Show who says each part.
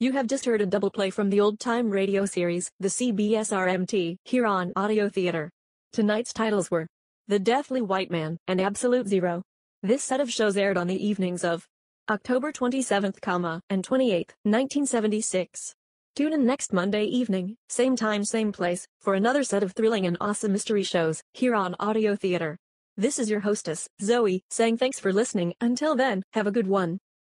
Speaker 1: You have just heard a double play from the old-time radio series, the CBS RMT, here on Audio Theater. Tonight's titles were The Deathly White Man and Absolute Zero. This set of shows aired on the evenings of October 27th, and 28th, 1976. Tune in next Monday evening, same time, same place, for another set of thrilling and awesome mystery shows, here on Audio Theater. This is your hostess, Zoe, saying thanks for listening. Until then, have a good one.